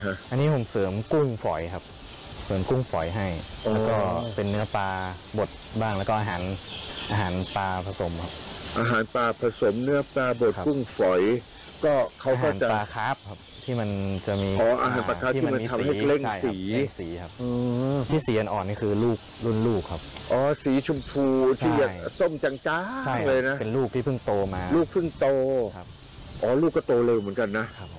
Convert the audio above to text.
อันนี้ผมเสริมกุ้งฝอยครับเสริมกุ้งฝอยให้แล้วก็เป็นเนื้อปลาบดบ้างแล้วก็อาหารปลาผสมครับอาหารปลาผสมเนื้อปลาบดกุ้งฝอยก็เขาก็จะปลาคาร์ฟครับที่มันจะมีอาหารปลาคาร์ฟที่มันทำให้เร่งสีครับที่สีอ่อนๆนี่คือลูกรุ่นลูกครับสีชมพูที่ส้มจางๆเลยนะเป็นลูกที่เพิ่งโตมาลูกเพิ่งโตครับลูกก็โตเร็วเหมือนกันนะ